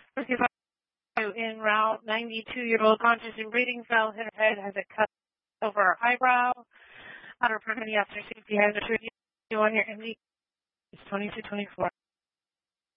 En route, 92-year-old conscious and breathing, fell, hit her head, has a cut over her eyebrow. Outer Permanente Officer Safety has a review on your MD. It's 2224.